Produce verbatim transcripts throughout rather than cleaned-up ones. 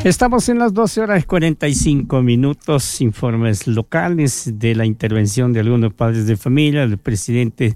Estamos en las doce horas cuarenta y cinco minutos, informes locales de la intervención de algunos padres de familia, del presidente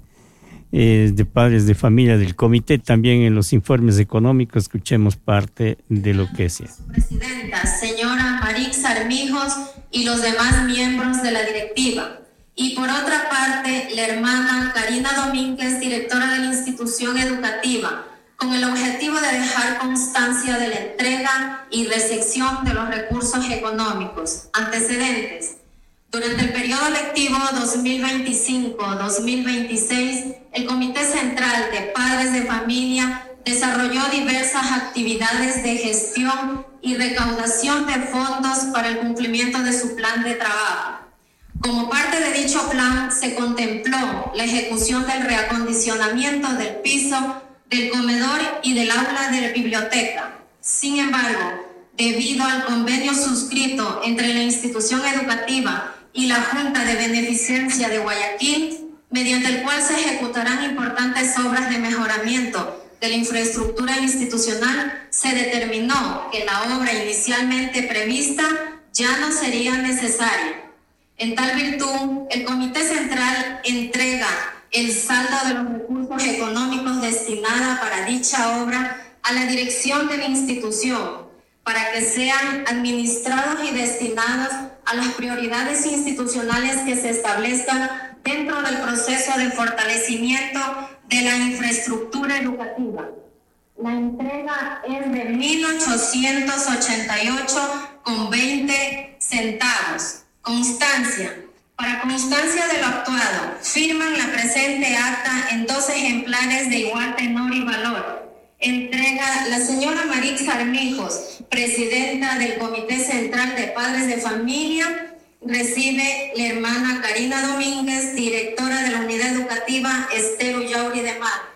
eh, de padres de familia del comité, también en los informes económicos. Escuchemos parte de lo que es. Presidenta, señora Marix Armijos y los demás miembros de la directiva. Y por otra parte, la hermana Karina Domínguez, directora de la institución educativa, con el objetivo de dejar constancia de la entrega y recepción de los recursos económicos. Antecedentes. Durante el periodo lectivo dos mil veinticinco a dos mil veintiséis, el Comité Central de Padres de Familia desarrolló diversas actividades de gestión y recaudación de fondos para el cumplimiento de su plan de trabajo. Como parte de dicho plan, se contempló la ejecución del reacondicionamiento del piso, del comedor y del aula de la biblioteca. Sin embargo, debido al convenio suscrito entre la institución educativa y la Junta de Beneficencia de Guayaquil, mediante el cual se ejecutarán importantes obras de mejoramiento de la infraestructura institucional, se determinó que la obra inicialmente prevista ya no sería necesaria. En tal virtud, el Comité Central entrega el saldo de los recursos económicos destinados para dicha obra a la dirección de la institución, para que sean administrados y destinados a las prioridades institucionales que se establezcan dentro del proceso de fortalecimiento de la infraestructura educativa. La entrega es de mil ochocientos ochenta y ocho con veinte centavos. Constancia. Para constancia de lo actuado, firman la presente acta en dos ejemplares de igual tenor y valor. Entrega la señora Marix Armijos, presidenta del Comité Central de Padres de Familia. Recibe la hermana Karina Domínguez, directora de la Unidad Educativa Esther Ullauri de Mar.